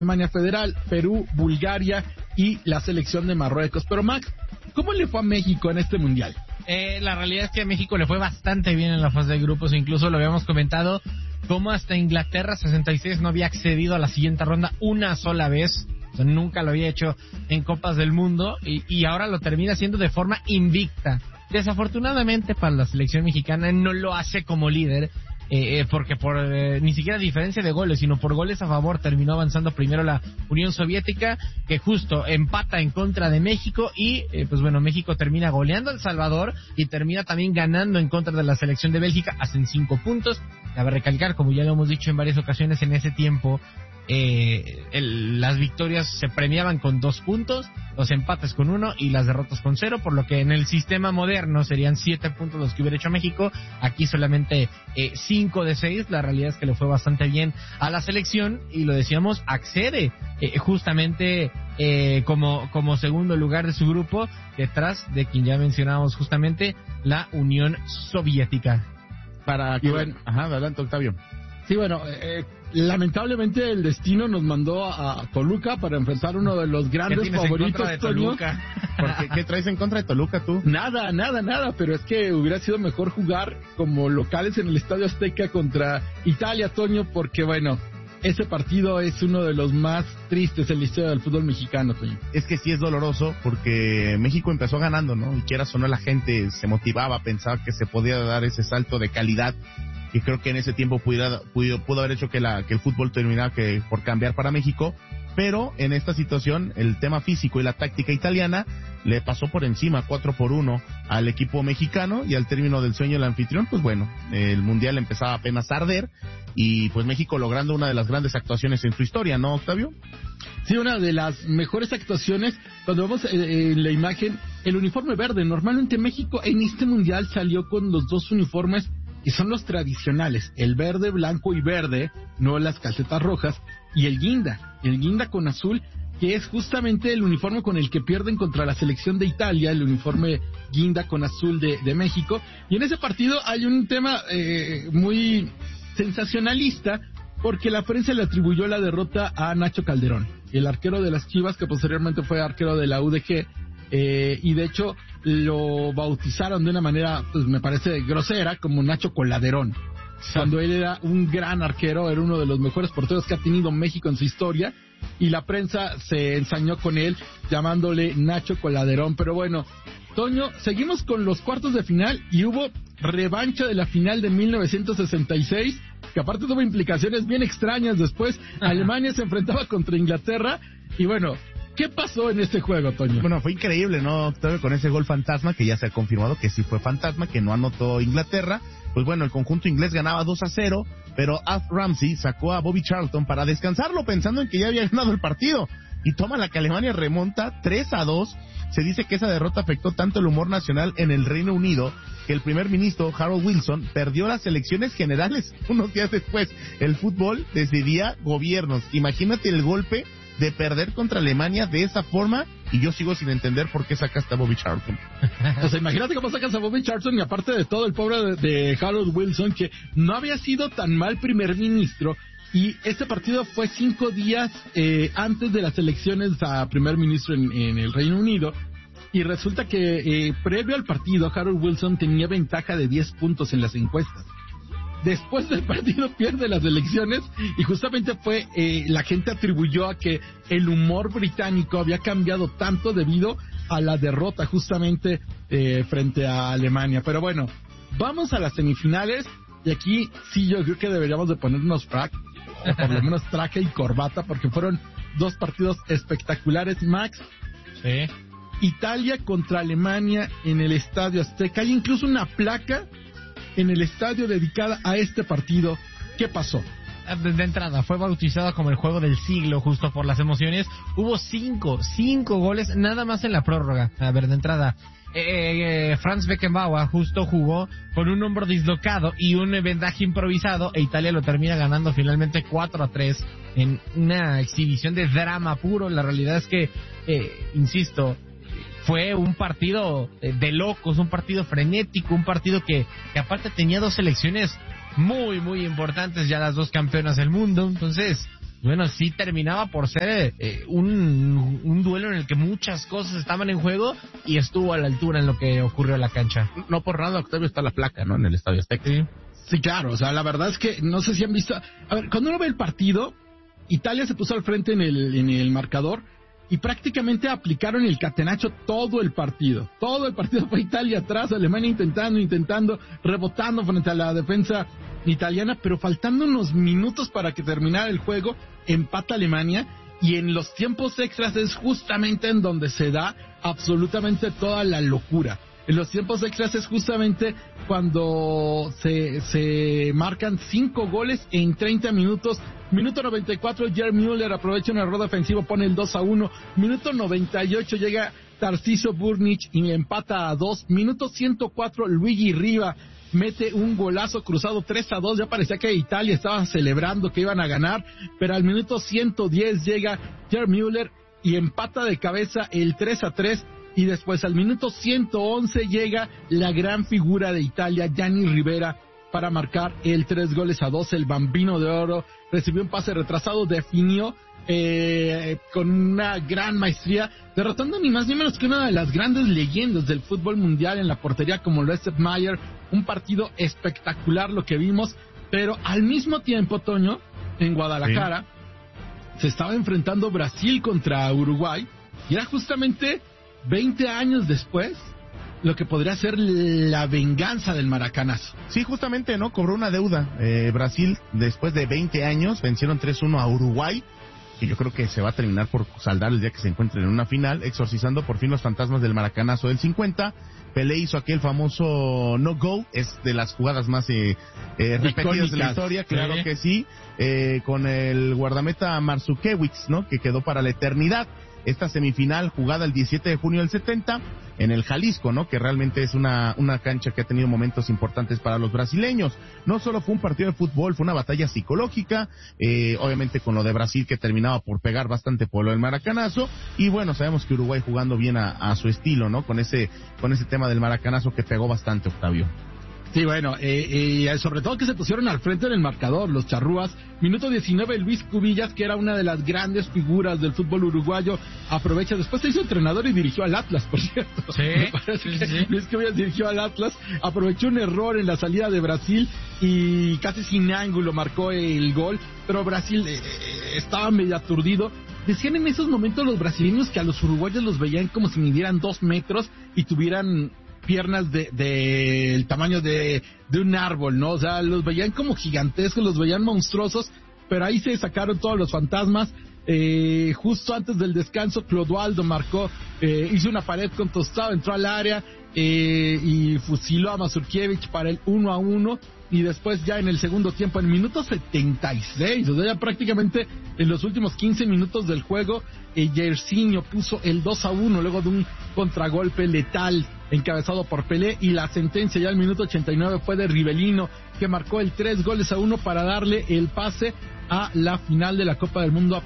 Alemania Federal, Perú, Bulgaria y la selección de Marruecos. Pero Max, ¿cómo le fue a México en este mundial? La realidad es que a México le fue bastante bien en la fase de grupos, incluso lo habíamos comentado, como hasta Inglaterra 66 no había accedido a la siguiente ronda una sola vez, o sea, nunca lo había hecho en Copas del Mundo, y ahora lo termina haciendo de forma invicta. Desafortunadamente para la selección mexicana no lo hace como líder, porque por ni siquiera diferencia de goles, sino por goles a favor terminó avanzando primero la Unión Soviética, que justo empata en contra de México y pues bueno, México termina goleando a El Salvador y termina también ganando en contra de la selección de Bélgica, hacen 5 puntos. Cabe recalcar, como ya lo hemos dicho en varias ocasiones en ese tiempo, las victorias se premiaban con 2 puntos, los empates con 1 y las derrotas con 0, por lo que en el sistema moderno serían 7 puntos los que hubiera hecho México, aquí solamente 5 de 6, la realidad es que le fue bastante bien a la selección y lo decíamos, accede justamente como segundo lugar de su grupo, detrás de quien ya mencionábamos justamente, la Unión Soviética. Para que bueno, adelante Octavio. Sí, bueno, lamentablemente el destino nos mandó a Toluca para enfrentar uno de los grandes favoritos de Toluca. ¿Qué traes en contra de Toluca tú? Nada, pero es que hubiera sido mejor jugar como locales en el Estadio Azteca contra Italia, Toño, porque bueno, ese partido es uno de los más tristes en la historia del fútbol mexicano, Toño. Es que sí es doloroso porque México empezó ganando, ¿no? Y quieras o no, la gente se motivaba, pensaba que se podía dar ese salto de calidad, y creo que en ese tiempo pudo haber hecho que el fútbol terminara por cambiar para México, pero en esta situación el tema físico y la táctica italiana le pasó por encima 4-1 al equipo mexicano, y al término del sueño del anfitrión, pues bueno, el mundial empezaba apenas a arder y pues México logrando una de las grandes actuaciones en su historia, ¿no, Octavio? Sí, una de las mejores actuaciones. Cuando vemos en la imagen el uniforme verde, normalmente México en este mundial salió con los 2 uniformes que son los tradicionales, el verde, blanco y verde, no las calcetas rojas, y el guinda con azul, que es justamente el uniforme con el que pierden contra la selección de Italia, el uniforme guinda con azul de México. Y en ese partido hay un tema muy sensacionalista, porque la prensa le atribuyó la derrota a Nacho Calderón, el arquero de las Chivas, que posteriormente fue arquero de la UDG, y de hecho lo bautizaron de una manera, pues me parece grosera, como Nacho Coladerón, cuando él era un gran arquero, era uno de los mejores porteros que ha tenido México en su historia, y la prensa se ensañó con él llamándole Nacho Coladerón. Pero bueno, Toño, seguimos con los cuartos de final y hubo revancha de la final de 1966, que aparte tuvo implicaciones bien extrañas. Después Alemania se enfrentaba contra Inglaterra y bueno, ¿qué pasó en este juego, Toño? Bueno, fue increíble, ¿no, Octavio? Con ese gol fantasma, que ya se ha confirmado que sí fue fantasma, que no anotó Inglaterra. Pues bueno, el conjunto inglés ganaba 2-0, pero Alf Ramsey sacó a Bobby Charlton para descansarlo, pensando en que ya había ganado el partido. Y toma la que Alemania remonta 3-2. Se dice que esa derrota afectó tanto el humor nacional en el Reino Unido que el primer ministro Harold Wilson perdió las elecciones generales. Unos días después, el fútbol decidía gobiernos. Imagínate el golpe de perder contra Alemania de esa forma, y yo sigo sin entender por qué sacaste a Bobby Charlton. O sea, imagínate cómo sacas a Bobby Charlton, y aparte de todo, el pobre de Harold Wilson, que no había sido tan mal primer ministro, y este partido fue 5 días antes de las elecciones a primer ministro en el Reino Unido, y resulta que previo al partido Harold Wilson tenía ventaja de 10 puntos en las encuestas. Después del partido pierde las elecciones, y justamente fue la gente atribuyó a que el humor británico había cambiado tanto debido a la derrota justamente frente a Alemania. Pero bueno, vamos a las semifinales, y aquí sí yo creo que deberíamos de ponernos frac, o por lo menos traje y corbata, porque fueron 2 partidos espectaculares. Max, sí. Italia contra Alemania en el Estadio Azteca, hay incluso una placa en el estadio dedicada a este partido. ¿Qué pasó? De entrada, fue bautizado como el juego del siglo, justo por las emociones. Hubo 5 goles nada más en la prórroga. A ver, de entrada, Franz Beckenbauer justo jugó con un hombro dislocado y un vendaje improvisado, e Italia lo termina ganando finalmente 4-3 en una exhibición de drama puro. La realidad es que, insisto, fue un partido de locos, un partido frenético, un partido que aparte tenía 2 selecciones muy, muy importantes, ya las 2 campeonas del mundo. Entonces, bueno, sí terminaba por ser un duelo en el que muchas cosas estaban en juego y estuvo a la altura en lo que ocurrió en la cancha. No por nada, Octavio, está la placa, ¿no? En el Estadio Azteca. Sí. Sí, claro, o sea, la verdad es que no sé si han visto... A ver, cuando uno ve el partido, Italia se puso al frente en el marcador y prácticamente aplicaron el catenacho todo el partido. Todo el partido fue Italia atrás, Alemania intentando, rebotando frente a la defensa italiana, pero faltando unos minutos para que terminara el juego, empata Alemania, y en los tiempos extras es justamente en donde se da absolutamente toda la locura. En los tiempos extras es justamente cuando se marcan 5 goles en 30 minutos. Minuto 94, Gerd Müller aprovecha un error defensivo, pone el 2-1. Minuto 98 llega Tarcisio Burnic y empata a 2. Minuto 104, Luigi Riva mete un golazo cruzado 3-2. Ya parecía que Italia estaba celebrando que iban a ganar, pero al minuto 110 llega Gerd Müller y empata de cabeza el 3-3. Y después al minuto 111 llega la gran figura de Italia, Gianni Rivera, para marcar el 3-2. El Bambino de Oro recibió un pase retrasado, definió con una gran maestría, derrotando ni más ni menos que una de las grandes leyendas del fútbol mundial en la portería, como lo es Sepp Maier. Un partido espectacular lo que vimos, pero al mismo tiempo, Toño, en Guadalajara, se estaba enfrentando Brasil contra Uruguay, y era justamente 20 años después lo que podría ser la venganza del maracanazo. Sí, justamente, ¿no? Cobró una deuda. Brasil, después de 20 años, vencieron 3-1 a Uruguay, que yo creo que se va a terminar por saldar el día que se encuentren en una final, exorcizando por fin los fantasmas del maracanazo del 50. Pelé hizo aquel famoso no-go, es de las jugadas más repetidas de la historia, claro que sí, con el guardameta Marzukiewicz, ¿no? Que quedó para la eternidad. Esta semifinal jugada el 17 de junio del 70 en el Jalisco, ¿no? Que realmente es una cancha que ha tenido momentos importantes para los brasileños. No solo fue un partido de fútbol, fue una batalla psicológica, obviamente con lo de Brasil que terminaba por pegar bastante por lo del maracanazo, y bueno, sabemos que Uruguay jugando bien a su estilo, ¿no? Con ese tema del maracanazo que pegó bastante, Octavio. Sí, bueno, sobre todo que se pusieron al frente del marcador, los charrúas. Minuto 19, Luis Cubillas, que era una de las grandes figuras del fútbol uruguayo, aprovecha, después se hizo entrenador y dirigió al Atlas, por cierto. Sí, Me parece que Luis Cubillas dirigió al Atlas, aprovechó un error en la salida de Brasil y casi sin ángulo marcó el gol, pero Brasil estaba medio aturdido. Decían en esos momentos los brasileños que a los uruguayos los veían como si midieran 2 metros y tuvieran piernas del tamaño de un árbol, ¿no? O sea, los veían como gigantescos, los veían monstruosos, pero ahí se sacaron todos los fantasmas. Justo antes del descanso, Clodoaldo marcó, hizo una pared con Tostado, entró al área y fusiló a Mazurkiewicz para el 1-1. Y después ya en el segundo tiempo, en el minuto 76, o sea, ya prácticamente en los últimos 15 minutos del juego, Jairzinho puso el 2-1 luego de un contragolpe letal encabezado por Pelé, y la sentencia ya al minuto 89 fue de Rivelino, que marcó el 3-1 para darle el pase a la final de la Copa del Mundo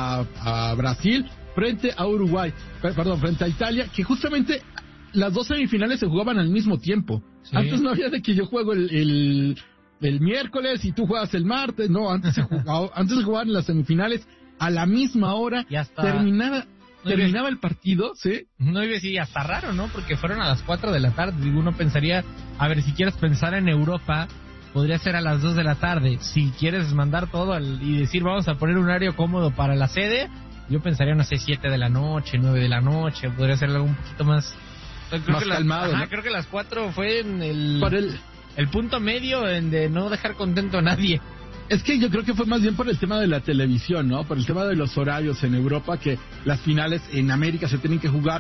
a Brasil frente a Uruguay, frente a Italia, que justamente las 2 semifinales se jugaban al mismo tiempo. Sí. Antes no había de que yo juego el miércoles y tú juegas el martes, no, antes se jugaban las semifinales a la misma hora, y hasta terminaba el partido, ¿sí? No iba a decir, hasta raro, ¿no? Porque fueron a las 4 de la tarde, digo, uno pensaría, a ver, si quieres pensar en Europa, podría ser a las 2 de la tarde, si quieres mandar todo y decir, vamos a poner un horario cómodo para la sede, yo pensaría, no sé, 7 de la noche, 9 de la noche, podría ser algo un poquito más calmado, ¿no? Creo que las 4 fue en el punto medio en de no dejar contento a nadie. Es que yo creo que fue más bien por el tema de la televisión, ¿no? Por el tema de los horarios en Europa, que las finales en América se tienen que jugar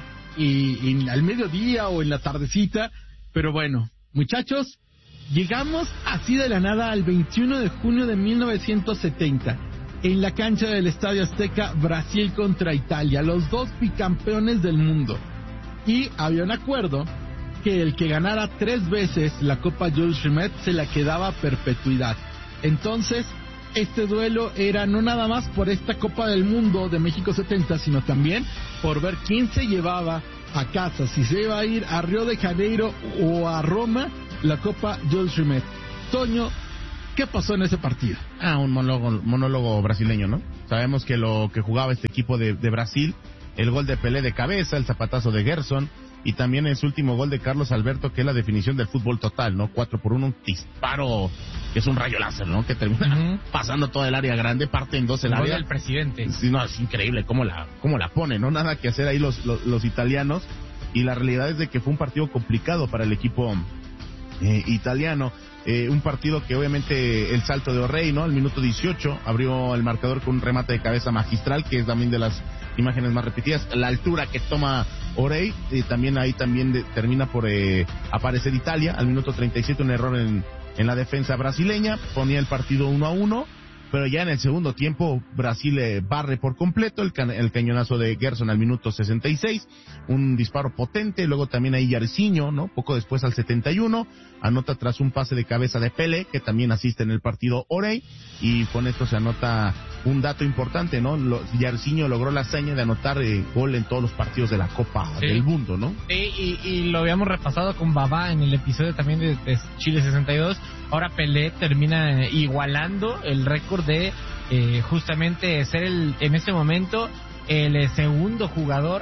y al mediodía o en la tardecita. Pero bueno, muchachos, llegamos así de la nada al 21 de junio de 1970. En la cancha del Estadio Azteca, Brasil contra Italia, los 2 bicampeones del mundo. Y había un acuerdo que el que ganara 3 veces la Copa Jules Rimet se la quedaba a perpetuidad. Entonces, este duelo era no nada más por esta Copa del Mundo de México 70, sino también por ver quién se llevaba a casa, si se iba a ir a Río de Janeiro o a Roma, la Copa Jules Rimet. Toño, ¿qué pasó en ese partido? Un monólogo brasileño, ¿no? Sabemos que lo que jugaba este equipo de Brasil, el gol de Pelé de cabeza, el zapatazo de Gerson, y también en su último gol de Carlos Alberto, que es la definición del fútbol total, ¿no? 4-1, un disparo que es un rayo láser, ¿no? Que termina pasando toda el área grande, parte en dos el área. Gol del presidente. Sí, no, es increíble cómo la pone, ¿no? Nada que hacer ahí los italianos, y la realidad es de que fue un partido complicado para el equipo italiano. Un partido que obviamente el salto de O'Reilly, ¿no? Al minuto 18 abrió el marcador con un remate de cabeza magistral, que es también de las imágenes más repetidas. La altura que toma O'Reilly, también ahí termina por aparecer Italia. Al minuto 37 un error en la defensa brasileña, ponía el partido 1-1. Pero ya en el segundo tiempo Brasil barre por completo el cañonazo de Gerson al minuto 66, un disparo potente. Luego también ahí Jairzinho, ¿no? Poco después al 71 anota tras un pase de cabeza de Pelé, que también asiste en el partido O'Reilly, y con esto se anota un dato importante, ¿no? Jairzinho logró la hazaña de anotar gol en todos los partidos de la Copa del Mundo, ¿no? Sí, y lo habíamos repasado con Babá en el episodio también de Chile 62. Ahora Pelé termina igualando el récord de justamente ser en este momento el segundo jugador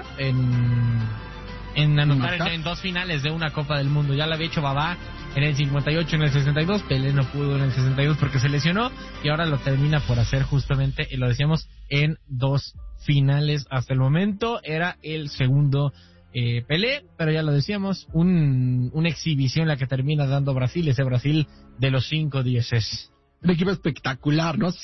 en anotar en dos finales de una Copa del Mundo. Ya lo había hecho Babá en el 58, en el 62, Pelé no pudo en el 62 porque se lesionó, y ahora lo termina por hacer justamente, y lo decíamos, en dos finales. Hasta el momento era el segundo Pelé, pero ya lo decíamos, una exhibición la que termina dando Brasil, ese Brasil de los 5 dieces. Un equipo espectacular, ¿no?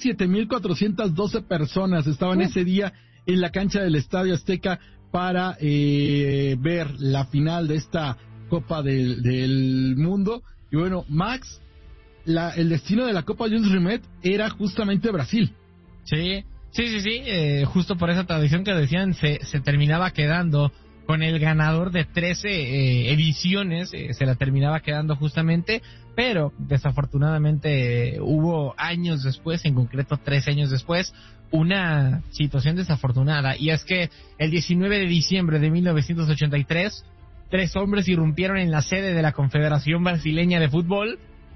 107,412 personas estaban ese día en la cancha del Estadio Azteca para ver la final de esta Copa del Mundo. Y bueno, Max, el destino de la Copa Jules Rimet era justamente Brasil. Sí, justo por esa tradición que decían, se terminaba quedando con el ganador de 13 ediciones, se la terminaba quedando justamente, pero desafortunadamente hubo años después, en concreto 13 años después, una situación desafortunada, y es que el 19 de diciembre de 1983, 3 hombres irrumpieron en la sede de la Confederación Brasileña de Fútbol,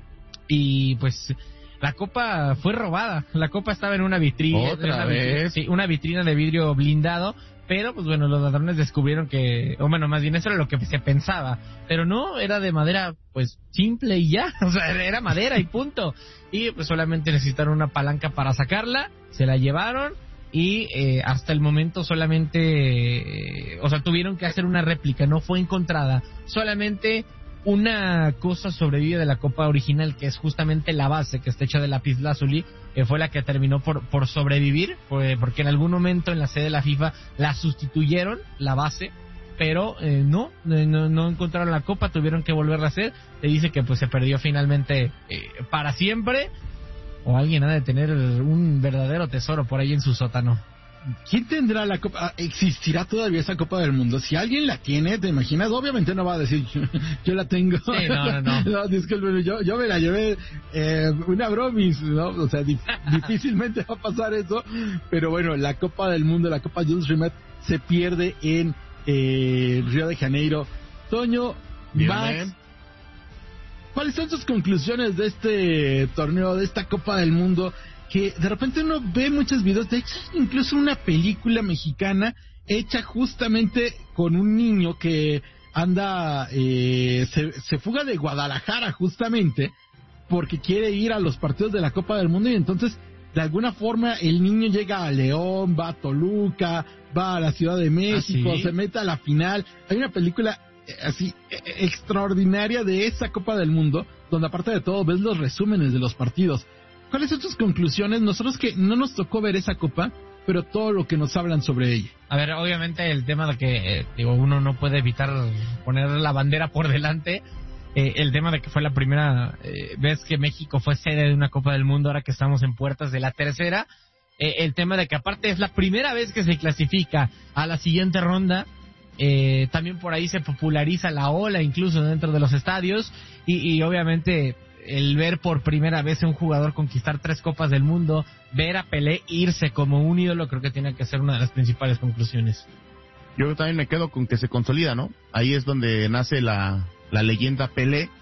y pues la copa fue robada. La copa estaba en una vitrina. ¿Otra vez? Sí, una vitrina de vidrio blindado. Pero, pues bueno, los ladrones descubrieron que, o bueno, más bien eso era lo que se pensaba. Pero no, era de madera, pues, simple y ya. O sea, era madera y punto. Y pues solamente necesitaron una palanca para sacarla. Se la llevaron. Y hasta el momento solamente, o sea, tuvieron que hacer una réplica. No fue encontrada. Solamente una cosa sobrevive de la copa original, que es justamente la base, que está hecha de lapislázuli, que fue la que terminó por sobrevivir, porque en algún momento en la sede de la FIFA la sustituyeron, la base, pero no encontraron la copa, tuvieron que volverla a hacer. Se dice que pues se perdió finalmente para siempre, o alguien ha de tener un verdadero tesoro por ahí en su sótano. ¿Quién tendrá la Copa? ¿Existirá todavía esa Copa del Mundo? Si alguien la tiene, ¿te imaginas? Obviamente no va a decir, yo la tengo. Sí, no. No, discúlpeme, yo me la llevé, una bromis, ¿no? O sea, difícilmente va a pasar eso. Pero bueno, la Copa del Mundo, la Copa Jules Rimet, se pierde en Río de Janeiro. Toño, Max, ¿cuáles son sus conclusiones de este torneo, de esta Copa del Mundo? Que de repente uno ve muchos videos, de hecho incluso una película mexicana hecha justamente con un niño que anda, se fuga de Guadalajara justamente porque quiere ir a los partidos de la Copa del Mundo, y entonces de alguna forma el niño llega a León, va a Toluca, va a la Ciudad de México, ¿sí? Se mete a la final. Hay una película así extraordinaria de esa Copa del Mundo, donde aparte de todo ves los resúmenes de los partidos. ¿Cuáles son tus conclusiones? Nosotros que no nos tocó ver esa copa, pero todo lo que nos hablan sobre ella. A ver, obviamente el tema de que uno no puede evitar poner la bandera por delante, el tema de que fue la primera vez que México fue sede de una Copa del Mundo, ahora que estamos en puertas de la tercera, el tema de que aparte es la primera vez que se clasifica a la siguiente ronda. También por ahí se populariza la ola incluso dentro de los estadios, y obviamente el ver por primera vez a un jugador conquistar 3 Copas del Mundo, ver a Pelé irse como un ídolo, creo que tiene que ser una de las principales conclusiones. Yo también me quedo con que se consolida, ¿no? Ahí es donde nace la leyenda Pelé,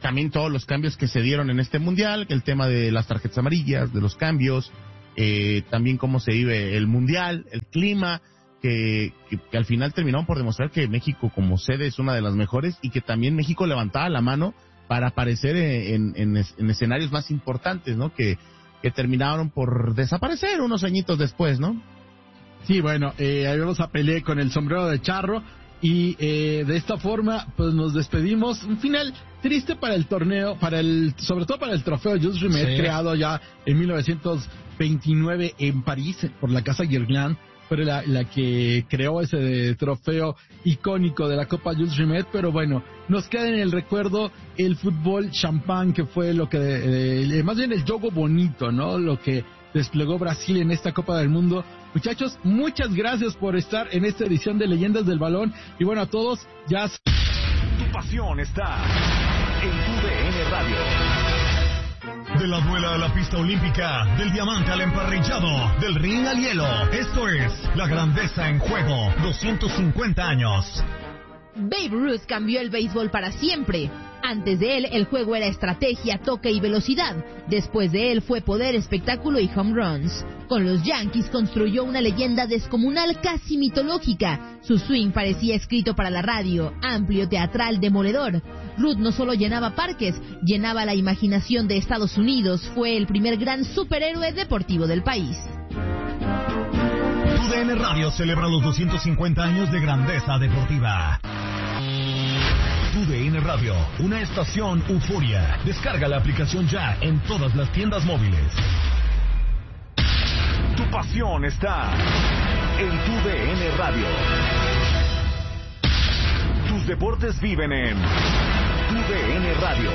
también todos los cambios que se dieron en este mundial, el tema de las tarjetas amarillas, de los cambios, también cómo se vive el mundial, el clima, que al final terminaron por demostrar que México como sede es una de las mejores y que también México levantaba la mano para aparecer en escenarios más importantes, ¿no? Que terminaron por desaparecer unos añitos después, ¿no? Sí, bueno, ahí vamos a Pelé con el sombrero de charro y de esta forma pues nos despedimos. Un final triste para el torneo, sobre todo para el trofeo Jules Rimet, creado ya en 1929 en París por la Casa Guerlain. Fue la que creó ese trofeo icónico de la Copa Jules Rimet, pero bueno, nos queda en el recuerdo el fútbol champán, que fue lo que, más bien el juego bonito, ¿no? Lo que desplegó Brasil en esta Copa del Mundo. Muchachos, muchas gracias por estar en esta edición de Leyendas del Balón, y bueno, a todos, ya... Tu pasión está en tu DN Radio. De la duela a la pista olímpica, del diamante al emparrillado, del ring al hielo. Esto es La Grandeza en Juego, 250 años. Babe Ruth cambió el béisbol para siempre. Antes de él, el juego era estrategia, toque y velocidad. Después de él fue poder, espectáculo y home runs. Con los Yankees construyó una leyenda descomunal, casi mitológica. Su swing parecía escrito para la radio, amplio, teatral, demoledor. Ruth no solo llenaba parques, llenaba la imaginación de Estados Unidos. Fue el primer gran superhéroe deportivo del país. Tu DN Radio celebra los 250 años de grandeza deportiva. Tu DN Radio, una estación euforia. Descarga la aplicación ya en todas las tiendas móviles. Tu pasión está en Tu DN Radio. Tus deportes viven en Tu DN Radio.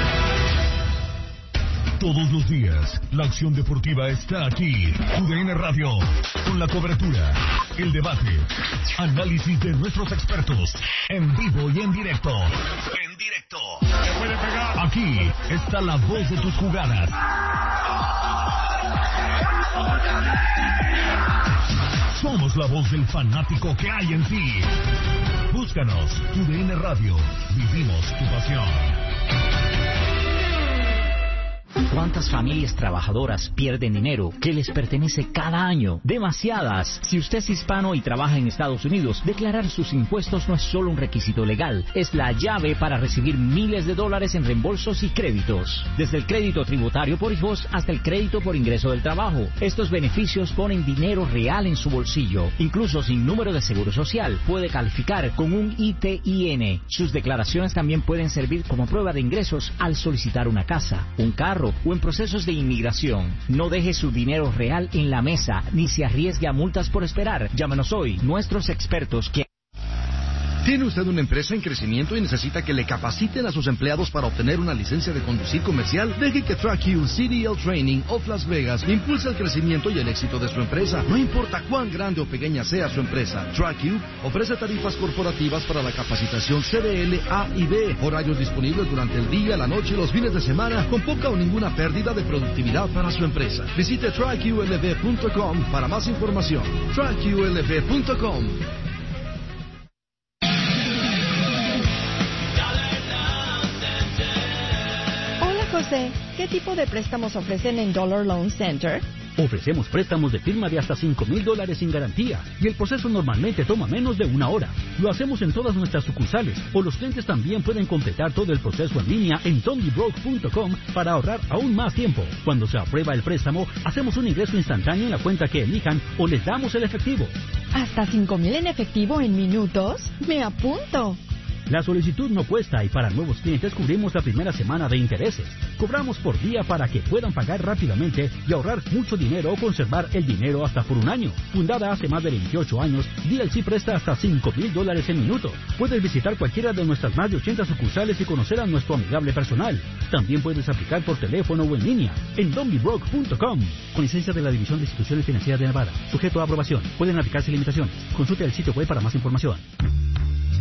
Todos los días, la acción deportiva está aquí. Tu DN Radio, con la cobertura, el debate, análisis de nuestros expertos, en vivo y en directo. En directo. Aquí está la voz de tus jugadas. Somos la voz del fanático que hay en ti. Búscanos, Tu DN Radio. Vivimos tu pasión. ¿Cuántas familias trabajadoras pierden dinero que les pertenece cada año? Demasiadas. Si usted es hispano y trabaja en Estados Unidos, declarar sus impuestos no es solo un requisito legal, es la llave para recibir miles de dólares en reembolsos y créditos. Desde el crédito tributario por hijos hasta el crédito por ingreso del trabajo. Estos beneficios ponen dinero real en su bolsillo. Incluso sin número de seguro social, puede calificar con un ITIN. Sus declaraciones también pueden servir como prueba de ingresos al solicitar una casa, un carro o en procesos de inmigración. No deje su dinero real en la mesa ni se arriesgue a multas por esperar. Llámanos hoy, nuestros expertos que... ¿Tiene usted una empresa en crecimiento y necesita que le capaciten a sus empleados para obtener una licencia de conducir comercial? Deje que TrackU CDL Training of Las Vegas impulse el crecimiento y el éxito de su empresa. No importa cuán grande o pequeña sea su empresa, TrackU ofrece tarifas corporativas para la capacitación CDL A y B, horarios disponibles durante el día, la noche y los fines de semana, con poca o ninguna pérdida de productividad para su empresa. Visite TrackULV.com para más información. TrackULV.com. José, ¿qué tipo de préstamos ofrecen en Dollar Loan Center? Ofrecemos préstamos de firma de hasta $5,000 sin garantía y el proceso normalmente toma menos de 1 hora. Lo hacemos en todas nuestras sucursales o los clientes también pueden completar todo el proceso en línea en dondybroke.com para ahorrar aún más tiempo. Cuando se aprueba el préstamo, hacemos un ingreso instantáneo en la cuenta que elijan o les damos el efectivo. ¿Hasta $5,000 en efectivo en minutos? ¡Me apunto! La solicitud no cuesta y para nuevos clientes cubrimos la primera semana de intereses. Cobramos por día para que puedan pagar rápidamente y ahorrar mucho dinero o conservar el dinero hasta por 1 año. Fundada hace más de 28 años, DLC presta hasta $5,000 en minutos. Puedes visitar cualquiera de nuestras más de 80 sucursales y conocer a nuestro amigable personal. También puedes aplicar por teléfono o en línea en dondybroke.com. Con licencia de la División de Instituciones Financieras de Nevada. Sujeto a aprobación. Pueden aplicarse limitaciones. Consulte el sitio web para más información.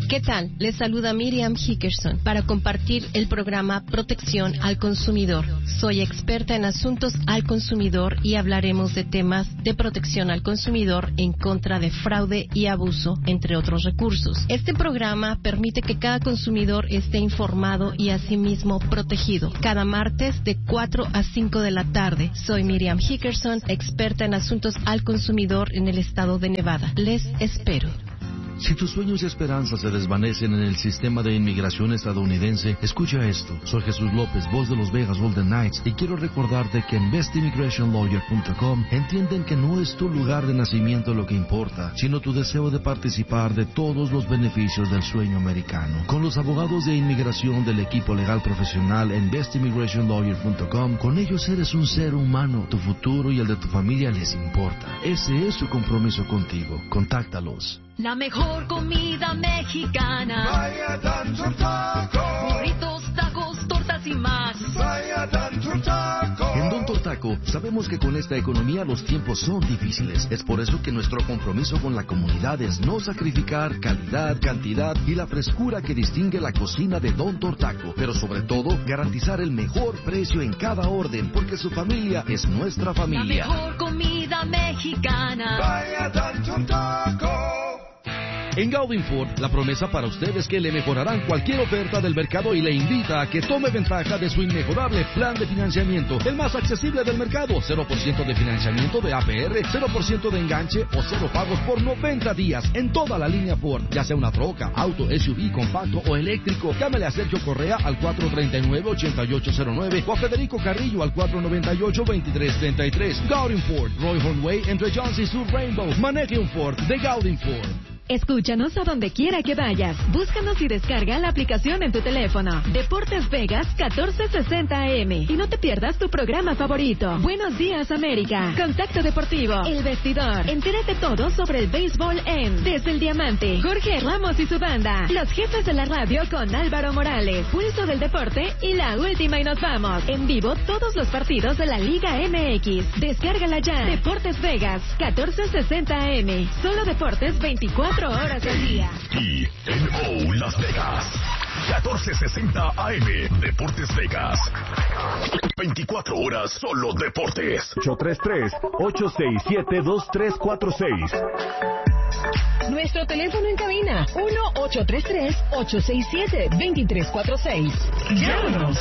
¿Qué tal? Les saluda Miriam Hickerson para compartir el programa Protección al Consumidor. Soy experta en asuntos al consumidor y hablaremos de temas de protección al consumidor en contra de fraude y abuso, entre otros recursos. Este programa permite que cada consumidor esté informado y asimismo protegido. Cada martes de 4 a 5 de la tarde. Soy Miriam Hickerson, experta en asuntos al consumidor en el estado de Nevada. Les espero. Si tus sueños y esperanzas se desvanecen en el sistema de inmigración estadounidense, escucha esto. Soy Jesús López, voz de los Vegas Golden Knights, y quiero recordarte que en bestimmigrationlawyer.com entienden que no es tu lugar de nacimiento lo que importa, sino tu deseo de participar de todos los beneficios del sueño americano. Con los abogados de inmigración del equipo legal profesional en bestimmigrationlawyer.com, con ellos eres un ser humano. Tu futuro y el de tu familia les importa. Ese es su compromiso contigo. Contáctalos. La mejor comida mexicana. Vaya Tanto Taco. Burritos, tacos, tortas y más. Vaya Tanto Taco. En Don Tortaco sabemos que con esta economía los tiempos son difíciles. Es por eso que nuestro compromiso con la comunidad es no sacrificar calidad, cantidad y la frescura que distingue la cocina de Don Tortaco. Pero sobre todo, garantizar el mejor precio en cada orden, porque su familia es nuestra familia. La mejor comida mexicana. Vaya Tanto Taco. En Gaudin Ford, la promesa para usted es que le mejorarán cualquier oferta del mercado y le invita a que tome ventaja de su inmejorable plan de financiamiento, el más accesible del mercado. 0% de financiamiento de APR, 0% de enganche o 0 pagos por 90 días en toda la línea Ford, ya sea una troca, auto, SUV, compacto o eléctrico. Llámale a Sergio Correa al 439-8809 o a Federico Carrillo al 498-2333. Gaudin Ford, Roy Hornway, entre Johnson y Sur Rainbow. Maneje un Ford de Gaudin Ford. Escúchanos a donde quiera que vayas. Búscanos y descarga la aplicación en tu teléfono. Deportes Vegas 1460 AM. Y no te pierdas tu programa favorito. Buenos días, América. Contacto Deportivo. El Vestidor. Entérate todo sobre el béisbol en Desde el Diamante. Jorge Ramos y su banda. Los jefes de la radio con Álvaro Morales. Pulso del Deporte y La Última y Nos Vamos. En vivo todos los partidos de la Liga MX. Descárgala ya. Deportes Vegas 1460 AM. Solo deportes 24 horas al día. TNO Las Vegas 1460 AM. Deportes Vegas. 24 horas solo deportes. 833-867-2346. Nuestro teléfono en cabina 1-833-867-2346. Llámanos.